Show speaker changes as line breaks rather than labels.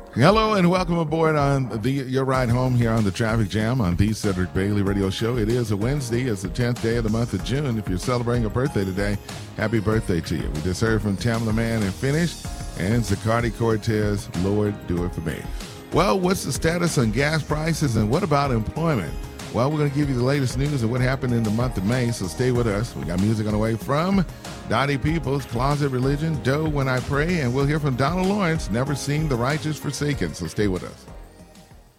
Hello and welcome aboard on your ride home here on the Traffic Jam on the Cedric Bailey Radio Show. It is a Wednesday. It's the 10th day of the month of June. If you're celebrating a birthday today, happy birthday to you. We just heard from Tamla Mann and Finished and Zaccardi Cortez, Lord, Do It For Me. Well, what's the status on gas prices and what about employment? Well, we're going to give you the latest news of what happened in the month of May, so stay with us. We got music on the way from Dottie Peoples, Closet Religion, Doe When I Pray, and we'll hear from Donald Lawrence, Never Seen the Righteous Forsaken, so stay with us.